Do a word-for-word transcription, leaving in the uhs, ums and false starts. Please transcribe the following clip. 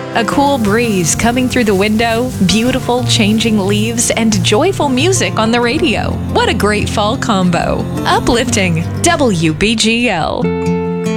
A cool breeze coming through the window, beautiful changing leaves, and joyful music on the radio. What a great fall combo. Uplifting W B G L.